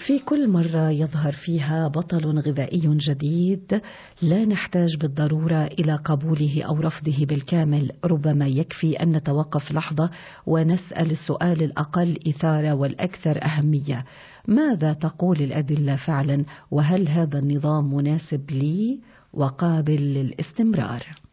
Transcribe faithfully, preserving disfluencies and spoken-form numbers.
في كل مرة يظهر فيها بطل غذائي جديد لا نحتاج بالضرورة إلى قبوله أو رفضه بالكامل، ربما يكفي أن نتوقف لحظة ونسأل السؤال الأقل إثارة والأكثر أهمية: ماذا تقول الأدلة فعلا؟ وهل هذا النظام مناسب لي وقابل للاستمرار؟